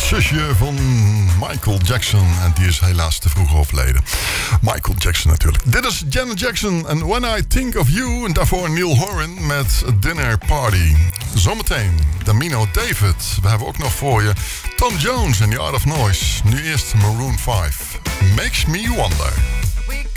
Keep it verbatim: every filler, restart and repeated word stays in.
zusje van Michael Jackson. En die is helaas te vroeg overleden. Michael Jackson natuurlijk. Dit is Janet Jackson en When I Think of You. En daarvoor Neil Horan met Dinner Party. Zometeen Damino David. We hebben ook nog voor je Tom Jones en The Art of Noise. Nu eerst Maroon vijf. Makes Me Wonder.